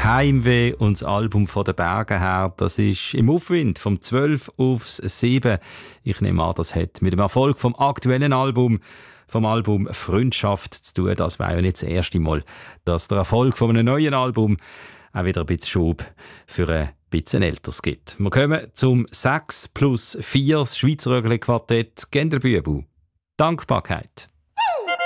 Heimweh und das Album von den Bergen her, das ist im Aufwind vom 12 aufs 7. Ich nehme an, das hat mit dem Erfolg vom aktuellen Album, vom Album Freundschaft zu tun. Das wäre ja nicht das erste Mal, dass der Erfolg von einem neuen Album auch wieder ein bisschen Schub für ein bisschen Älteres gibt. Wir kommen zum 6+4, das Schweizer Quartett Genderbübu. Dankbarkeit.